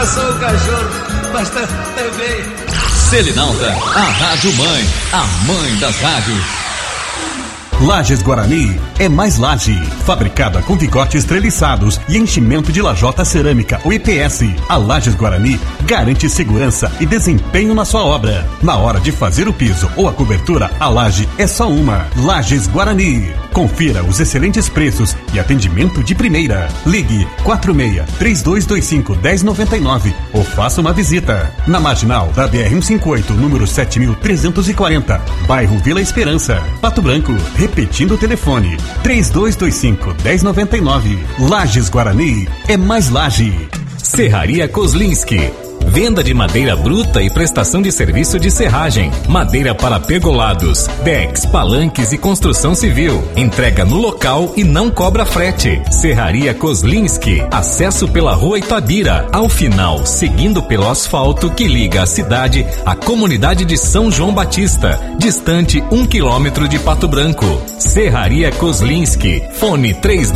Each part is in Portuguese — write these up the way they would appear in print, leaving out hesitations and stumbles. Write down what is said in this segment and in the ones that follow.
não sou o cachorro, mas também. Selinalta, a Rádio Mãe, a mãe das rádios. Lajes Guarani é mais laje, fabricada com vigotes treliçados e enchimento de lajota cerâmica, o IPS. A Lajes Guarani garante segurança e desempenho na sua obra. Na hora de fazer o piso ou a cobertura, a laje é só uma. Lajes Guarani. Confira os excelentes preços e atendimento de primeira. Ligue 46-3225-1099 ou faça uma visita. Na marginal da BR-158, número 7340, bairro Vila Esperança, Pato Branco. Repetindo o telefone, 3225-1099. Lajes Guarani é mais laje. Serraria Kozlinski. Venda de madeira bruta e prestação de serviço de serragem, madeira para pergolados, decks, palanques e construção civil. Entrega no local e não cobra frete. Serraria Kozlinski. Acesso pela Rua Itabira. Ao final, seguindo pelo asfalto que liga a cidade à comunidade de São João Batista, distante 1 quilômetro de Pato Branco. Serraria Kozlinski. Fone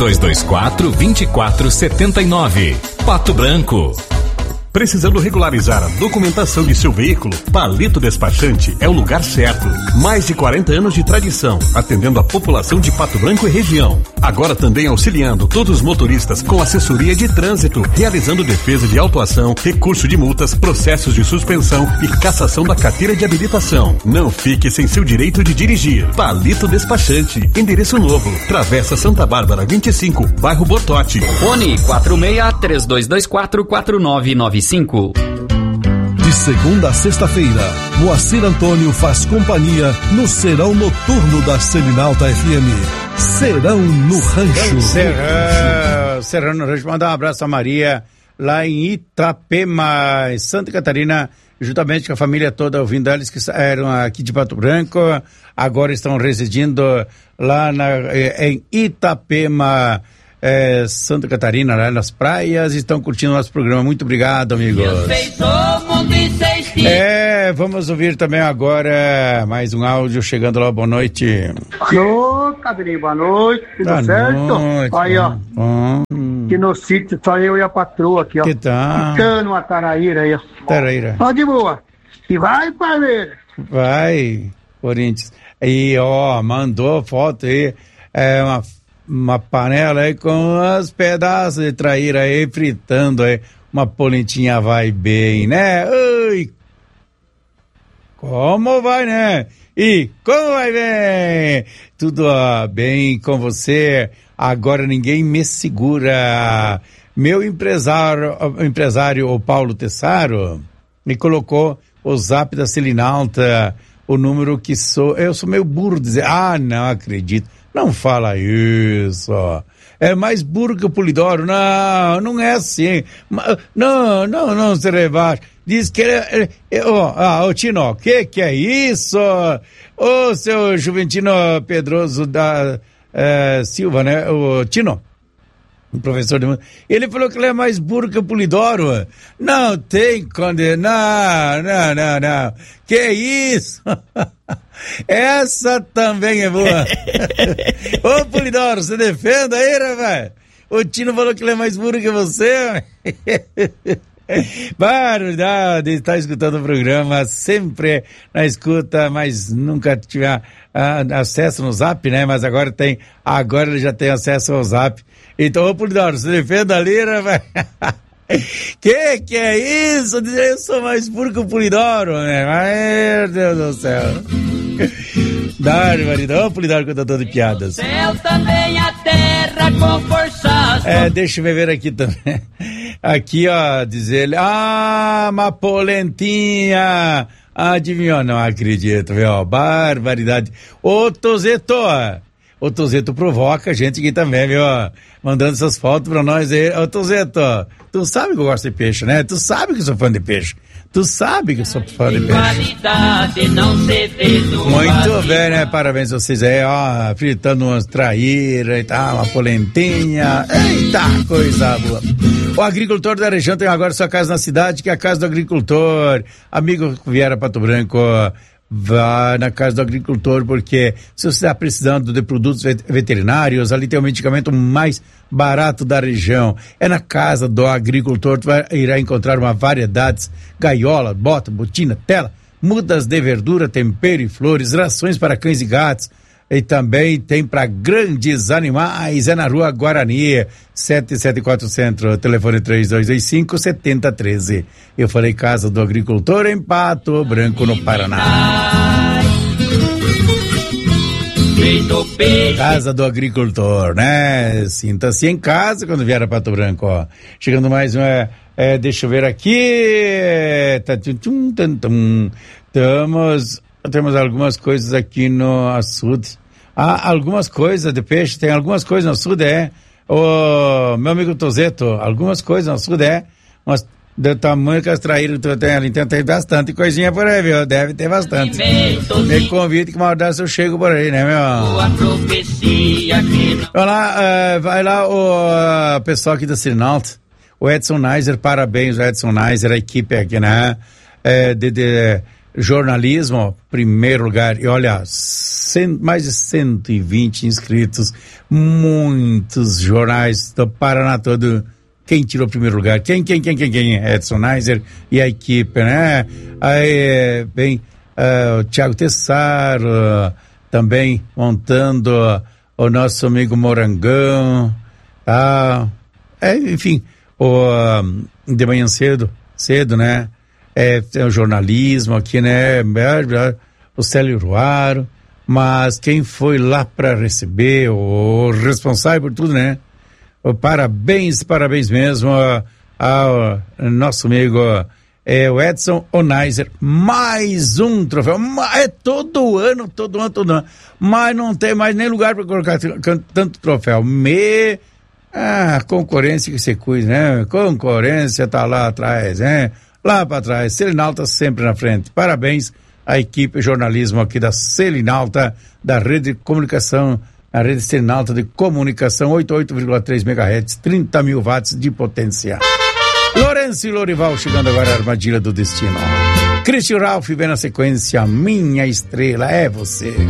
3224-2479. Pato Branco. Precisando regularizar a documentação de seu veículo? Palito Despachante é o lugar certo. Mais de 40 anos de tradição, atendendo a população de Pato Branco e região. Agora também auxiliando todos os motoristas com assessoria de trânsito, realizando defesa de autuação, recurso de multas, processos de suspensão e cassação da carteira de habilitação. Não fique sem seu direito de dirigir. Palito Despachante, endereço novo, Travessa Santa Bárbara 25, bairro Bortote. Fone 46-3224-4995. De segunda a sexta-feira, Moacir Antônio faz companhia no Serão Noturno da Selinalta FM. Serão no Rancho. Serão no Rancho. Mandar um abraço a Maria, lá em Itapema, Santa Catarina, juntamente com a família toda, ouvindo eles que eram aqui de Pato Branco, agora estão residindo lá em Itapema, Santa Catarina, lá nas praias, estão curtindo nosso programa. Muito obrigado, amigos. Vamos ouvir também agora mais um áudio chegando lá. Boa noite. Alô, Cadrinho, boa noite, tudo certo? Aí, ó, aqui no sítio, só eu e a patroa aqui, ó. Que tal? Ficando uma taraíra aí, ó. Taraíra. Ó, de boa. E vai, Palmeiras. Vai, Corinthians. E, ó, mandou foto aí, uma panela aí com os pedaços de traíra aí, fritando aí, uma polentinha vai bem, né? Ui! Como vai, né? E como vai bem? Tudo bem com você? Agora ninguém me segura. Meu empresário, o Paulo Tessaro, me colocou o zap da Selinalta, o número que eu sou meio burro de dizer, não acredito. Não fala isso. É mais burro que o Polidoro. Não é assim. Não se rebaixa. Diz que ô Tino, que é isso? Ô seu Juventino Pedroso da Silva, né? O Tino, o professor de... Ele falou que ele é mais burro que o Polidoro. Não tem condenar. Não. Que isso? Essa também é boa. Ô Polidoro, você defenda aí, rapaz? O Tino falou que ele é mais burro que você. Barbaridade, está escutando o programa, sempre na escuta, mas nunca tiver acesso no Zap, né? Mas agora ele já tem acesso ao Zap. Então, ô Polidoro, você defenda ali, rapaz? Que é isso? Eu sou mais burro que o Polidoro, né? Meu Deus do céu. Ô Polidoro, contador de piadas. Céu também a terra com forças. Deixa eu ver aqui também. Aqui, ó, diz ele, uma polentinha. Adivinhou? Não acredito, viu? Barbaridade. Ô Tozeto provoca a gente aqui também, viu? Mandando essas fotos pra nós aí. Ô Tozeto, tu sabe que eu gosto de peixe, né? Tu sabe que eu sou fã de peixe. Muito bem, né? Parabéns a vocês aí, ó, fritando umas traíras e tal, uma polentinha. Eita, coisa boa. O agricultor da região tem agora sua casa na cidade, que é a Casa do Agricultor. Amigo Viera Pato Branco, vá na Casa do Agricultor, porque se você está precisando de produtos veterinários, ali tem o medicamento mais barato da região. É na Casa do Agricultor, tu irá encontrar uma variedade, gaiola, bota, botina, tela, mudas de verdura, tempero e flores, rações para cães e gatos, e também tem para grandes animais. É na Rua Guarani, 774 Centro, telefone 3225-7013. Eu falei Casa do Agricultor em Pato Branco, no Paraná. Casa do Agricultor, né? Sinta-se em casa quando vier a Pato Branco, ó. Chegando mais uma, deixa eu ver aqui. Temos algumas coisas aqui no açude. Algumas coisas de peixe, tem algumas coisas no açude, o meu amigo Tozeto, algumas coisas no açude, mas do tamanho que as traíram tu tem ali, tem bastante coisinha por aí, viu? Deve ter bastante. Me convide que uma hora eu chego por aí, né, meu? Vai lá o pessoal aqui da Sirinalta, o Edson Neiser, parabéns, o Edson Neiser, a equipe aqui, né? De jornalismo, primeiro lugar, e olha, mais de 120 inscritos, muitos jornais do Paraná todo. Quem tirou o primeiro lugar? Quem? Edson Neiser e a equipe, né? Aí vem o Thiago Tessaro, também montando o nosso amigo Morangão, tá? Enfim, de manhã cedo, né? Tem o jornalismo aqui, né? O Célio Ruaro, mas quem foi lá para receber, o responsável por tudo, né? Parabéns mesmo ao nosso amigo o Edson Onaiser. Mais um troféu. Todo ano. Mas não tem mais nem lugar para colocar tanto troféu. Concorrência que você cuida, né? Concorrência tá lá atrás, né? Lá para trás, Selinalta sempre na frente. Parabéns à equipe jornalismo aqui da Selinalta, da rede de comunicação, a rede Selinalta de comunicação, 88,3 MHz, 30 mil watts de potência. Lourenço e Lorival chegando agora à armadilha do destino. Cristian Ralph vem na sequência, Minha Estrela é Você.